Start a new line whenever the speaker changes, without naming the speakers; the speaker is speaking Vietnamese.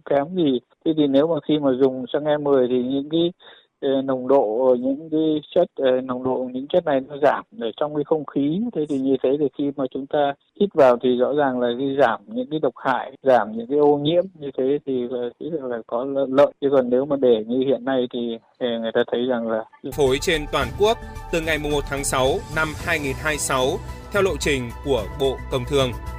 kém gì. Thế thì nếu mà khi mà dùng xăng E10 thì những cái nồng độ những chất này nó giảm ở trong cái không khí. Thế thì như thế thì khi mà chúng ta hít vào thì rõ ràng là đi giảm những cái độc hại, giảm những cái ô nhiễm, như thế thì là có lợi. Chứ còn nếu mà để như hiện nay thì người ta thấy rằng là
phối trên toàn quốc từ ngày 1 tháng 6 năm 2026 theo lộ trình của Bộ Công Thương.